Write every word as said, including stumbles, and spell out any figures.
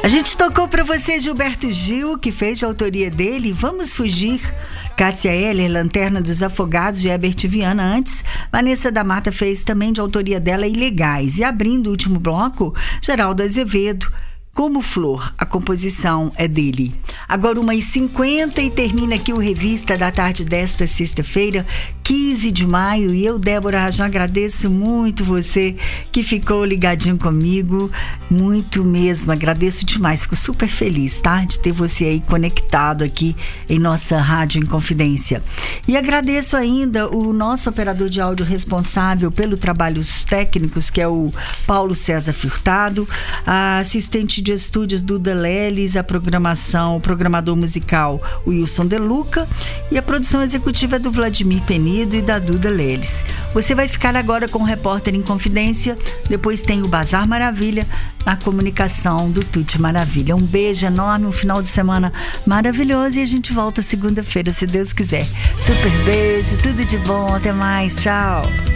A gente tocou para você Gilberto Gil, que fez de autoria dele Vamos Fugir. Cássia Eller, Lanterna dos Afogados, de Herbert Viana. Antes, Vanessa da Mata fez também de autoria dela Ilegais. E abrindo o último bloco, Geraldo Azevedo, Como Flor. A composição é dele. Agora uma e cinquenta e termina aqui o Revista da Tarde desta sexta-feira, quinze de maio. E eu, Débora Rajão, agradeço muito você que ficou ligadinho comigo. Muito mesmo, agradeço demais. Fico super feliz, tá? De ter você aí conectado aqui em nossa Rádio Inconfidência. E agradeço ainda o nosso operador de áudio responsável pelos trabalhos técnicos, que é o Paulo César Furtado, a assistente de estúdios Duda Leles, a programação, o programador musical o Wilson De Luca e a produção executiva do Vladimir Penido e da Duda Leles. Você vai ficar agora com o Repórter em Confidência, depois tem o Bazar Maravilha na comunicação do Tuti Maravilha. Um beijo enorme, um final de semana maravilhoso e a gente volta segunda-feira, se Deus quiser. Super beijo, tudo de bom, até mais, tchau.